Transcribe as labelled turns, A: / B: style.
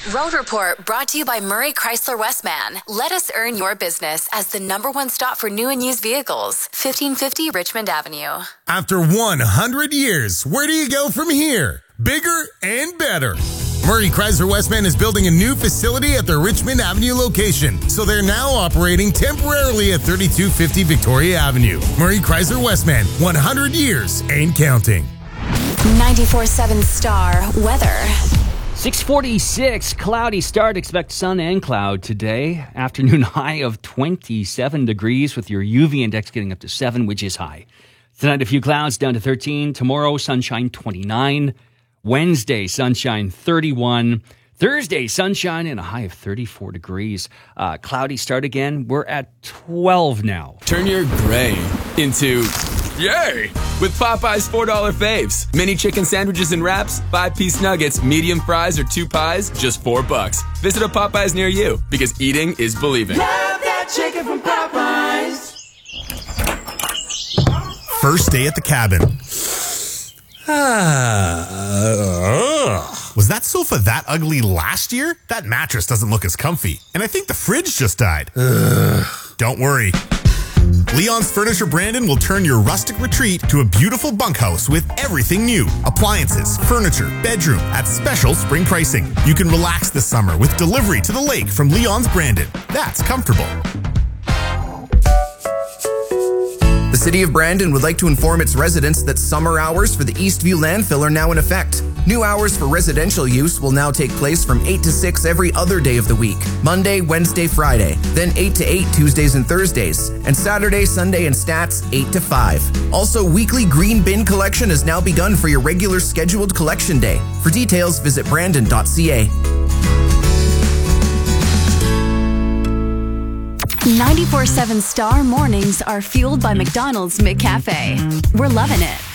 A: Road Report brought to you by Murray Chrysler Westman. Let us earn your business as the #1 stop for new and used vehicles. 1550 Richmond Avenue.
B: After 100 years, where do you go from here? Bigger and better. Murray Chrysler Westman is building a new facility at their Richmond Avenue location, so they're now operating temporarily at 3250 Victoria Avenue. Murray Chrysler Westman, 100 years and counting.
A: 94.7 Star Weather.
C: 6:46, cloudy start. Expect sun and cloud today. Afternoon high of 27 degrees with your UV index getting up to 7, which is high. Tonight, a few clouds down to 13. Tomorrow, sunshine 29. Wednesday, sunshine 31. Thursday, sunshine and a high of 34 degrees. Cloudy start again. We're at 12 now.
D: Turn your gray into yay with Popeye's $4 faves. Mini chicken sandwiches and wraps, 5-piece nuggets, medium fries, or 2 pies, just $4. Visit a Popeyes near you because eating is believing.
E: Love that chicken from Popeyes.
B: First day at the cabin. Was that sofa that ugly last year? That mattress doesn't look as comfy. And I think the fridge just died. Don't worry. Leon's Furniture Brandon will turn your rustic retreat to a beautiful bunkhouse with everything new. Appliances, furniture, bedroom at special spring pricing. You can relax this summer with delivery to the lake from Leon's Brandon. That's comfortable.
F: The City of Brandon would like to inform its residents that summer hours for the Eastview landfill are now in effect. New hours for residential use will now take place from 8 to 6 every other day of the week. Monday, Wednesday, Friday. Then 8 to 8 Tuesdays and Thursdays. And Saturday, Sunday, and Stats 8 to 5. Also, weekly green bin collection has now begun for your regular scheduled collection day. For details, visit brandon.ca.
A: 94.7 Star mornings are fueled by McDonald's McCafe. We're loving it.